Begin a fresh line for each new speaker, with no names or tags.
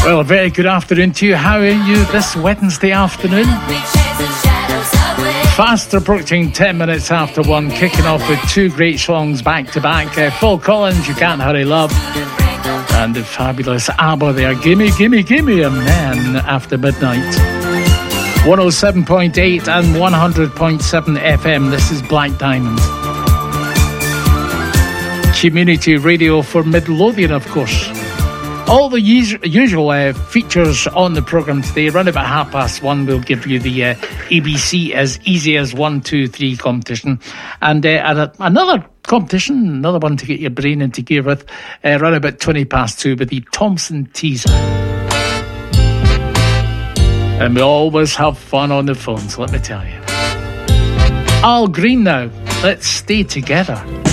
Well, a very good afternoon to you. How are you this Wednesday afternoon? Fast approaching 10 minutes after 1, kicking off with two great songs back to back. Phil Collins, You Can't Hurry Love, and the fabulous ABBA there, Gimme, Gimme, Gimme a Man After Midnight. 107.8 and 100.7 FM. This is Black Diamond. Community radio for Midlothian, of course. All the usual features on the programme today. Around about 1:30, we'll give you the ABC as easy as 1, 2, 3 competition. And another competition, another one to get your brain into gear with, around about 2:20 with the Thompson teaser. And we always have fun on the phones, let me tell you. Al Green now, Let's Stay Together.